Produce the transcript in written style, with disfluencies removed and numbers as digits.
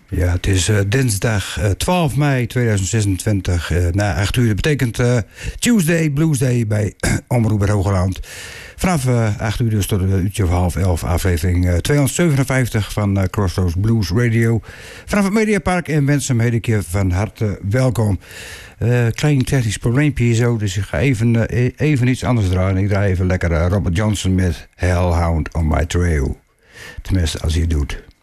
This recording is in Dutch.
Ja, het is dinsdag 12 mei 2026 na 8 uur. Dat betekent Tuesday, Blues Day bij Omroep Hogeland. Vanaf 8 uur dus tot een uurtje of half 11 aflevering 257 van Crossroads Blues Radio. Vanaf het Mediapark in Wensum heet ik je van harte welkom. Klein technisch probleempje zo, dus ik ga even iets anders draaien. Ik draai even lekker Robert Johnson met Hellhound on My Trail. Tenminste, als hij het doet.